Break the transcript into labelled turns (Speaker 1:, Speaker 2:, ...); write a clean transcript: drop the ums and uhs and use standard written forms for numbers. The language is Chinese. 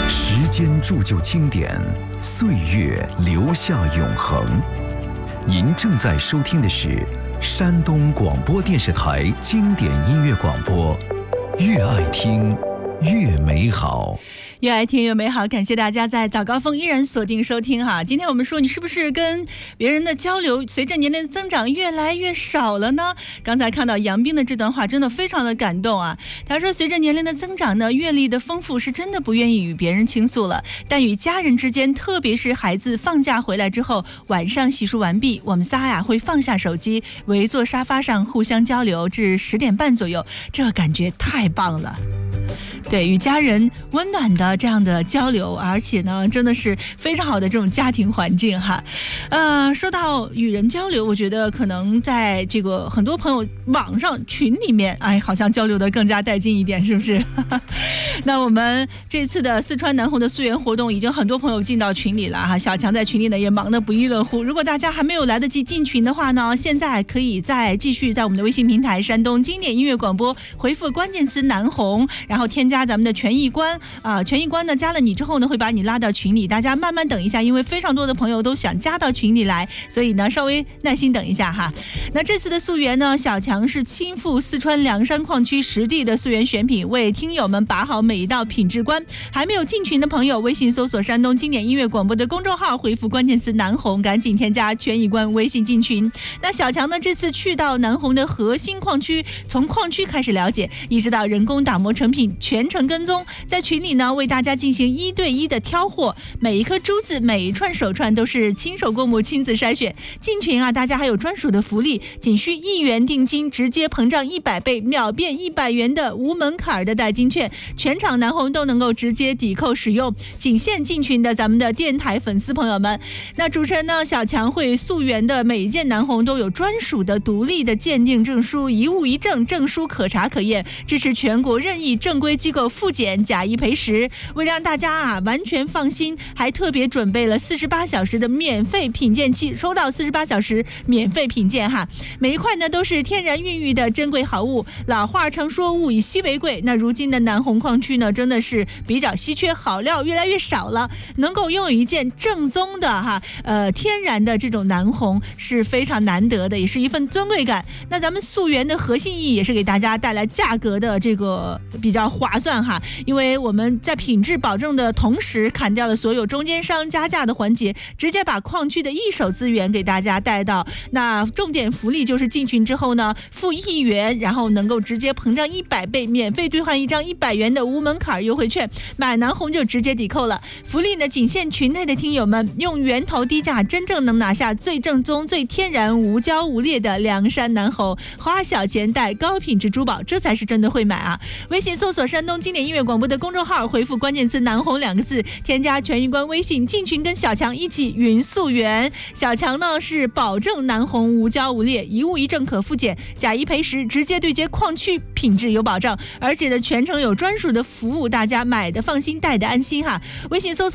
Speaker 1: 时间铸就经典，岁月留下永恒。您正在收听的是山东广播电视台经典音乐广播，越爱听越美好。
Speaker 2: 越爱听越美好，感谢大家在早高峰依然锁定收听哈。今天我们说，你是不是跟别人的交流随着年龄的增长越来越少了呢？刚才看到杨斌的这段话真的非常的感动啊。他说，随着年龄的增长呢，阅历的丰富是真的不愿意与别人倾诉了，但与家人之间，特别是孩子放假回来之后，晚上洗漱完毕，我们仨呀会放下手机，围坐沙发上互相交流至10点半左右，这感觉太棒了。对，与家人温暖的这样的交流，而且呢，真的是非常好的这种家庭环境哈。说到与人交流，我觉得可能在这个很多朋友网上群里面，好像交流的更加带劲一点，是不是？那我们这次的四川南红的溯源活动，已经很多朋友进到群里了哈。小强在群里呢也忙得不亦乐乎。如果大家还没有来得及进群的话呢，现在可以再继续在我们的微信平台山东经典音乐广播回复关键词南红，然后添加咱们的权益官权益官呢加了你之后呢，会把你拉到群里，大家慢慢等一下，因为非常多的朋友都想加到群里来，所以呢稍微耐心等一下哈。那这次的溯源呢，小强是亲赴四川凉山矿区实地的溯源选品，为听友们把好每一道品质关。还没有进群的朋友，微信搜索山东经典音乐广播的公众号，回复关键词南红，赶紧添加权益官微信进群。那小强呢这次去到南红的核心矿区，从矿区开始了解，一直到人工打磨成品，全程跟踪，在群里呢为大家进行1对1的挑货，每一颗珠子每一串手串都是亲手过目亲自筛选。进群大家还有专属的福利，仅需1元定金，直接膨胀100倍，秒变100元的无门槛的代金券，全场南红都能够直接抵扣使用，仅限进群的咱们的电台粉丝朋友们。那主持人呢小强会溯源的每一件南红都有专属的独立的鉴定证书，一物一证，证书可查可验，支持全国任意正规机构复检假一赔10。为了让大家完全放心，还特别准备了48小时的免费品鉴期，收到48小时免费品鉴哈。每一块呢都是天然孕育的珍贵好物，老话常说物以稀为贵，那如今的南红矿区呢真的是比较稀缺，好料越来越少了，能够拥有一件正宗的天然的这种南红是非常难得的，也是一份尊贵感。那咱们溯源的核心意义也是给大家带来价格的这个比较划算哈，因为我们在品质保证的同时，砍掉了所有中间商加价的环节，直接把矿区的一手资源给大家带到。那重点福利就是进群之后呢，付1元，然后能够直接膨胀100倍，免费兑换一张100元的无门槛优惠券，买南红就直接抵扣了。福利呢仅限群内的听友们，用源头低价，真正能拿下最正宗、最天然、无胶无裂的凉山南红，花小钱带高品质珠宝，这才是真的会买啊！微信搜索山东经典音乐广播的公众号，回复关键词南红2个字，添加权益官微信，进群跟小强一起云溯源。小强呢是保证南红无胶无裂，一物一证可复检，假一赔10，直接对接矿区，品质有保障，而且的全程有专属的服务，大家买的放心，带的安心哈。微信搜索